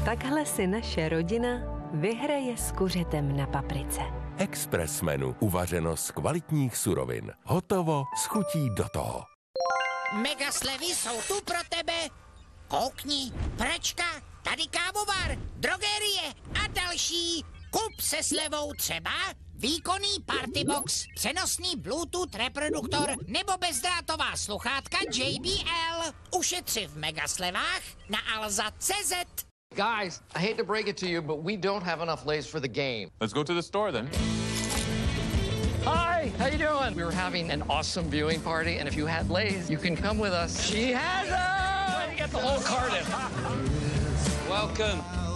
Takhle si naše rodina vyhraje s kuřetem na paprice. Express menu. Uvařeno z kvalitních surovin. Hotovo s chutí do toho. Mega slevy jsou tu pro tebe. Koukni, pračka, tady kávovar, drogerie a další. Kup se slevou třeba výkonný partybox, přenosný Bluetooth reproduktor nebo bezdrátová sluchátka JBL. Ušetři v megaslevách na alza.cz. Guys, I hate to break it to you, but we don't have enough Lay's for the game. Let's go to the store then. Hi, how you doing? We were having an awesome viewing party, and if you had Lay's, you can come with us. She has them! Get the whole carton. Welcome.